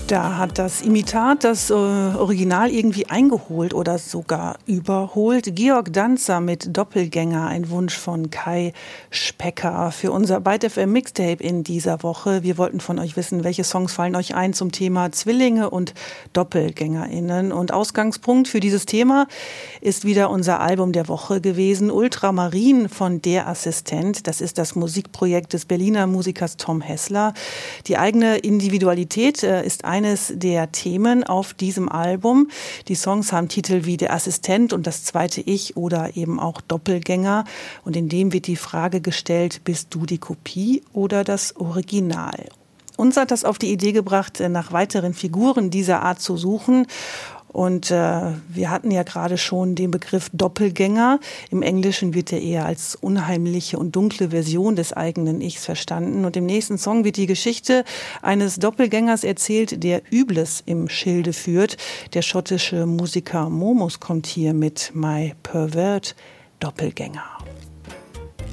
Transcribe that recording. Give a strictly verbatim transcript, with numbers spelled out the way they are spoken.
Da hat das Imitat das äh, Original irgendwie eingeholt oder sogar überholt. Georg Danzer mit Doppelgänger, ein Wunsch von Kai Specker für unser Byte F M Mixtape in dieser Woche. Wir wollten von euch wissen, welche Songs fallen euch ein zum Thema Zwillinge und DoppelgängerInnen. Und Ausgangspunkt für dieses Thema ist wieder unser Album der Woche gewesen, Ultramarin von Der Assistent. Das ist das Musikprojekt des Berliner Musikers Tom Hessler. Die eigene Individualität äh, ist eines der Themen auf diesem Album. Die Songs haben Titel wie Der Assistent und Das zweite Ich oder eben auch Doppelgänger. Und in dem wird die Frage gestellt, bist du die Kopie oder das Original? Uns hat das auf die Idee gebracht, nach weiteren Figuren dieser Art zu suchen. Und äh, wir hatten ja gerade schon den Begriff Doppelgänger. Im Englischen wird er eher als unheimliche und dunkle Version des eigenen Ichs verstanden. Und im nächsten Song wird die Geschichte eines Doppelgängers erzählt, der Übles im Schilde führt. Der schottische Musiker Momus kommt hier mit My Pervert Doppelgänger.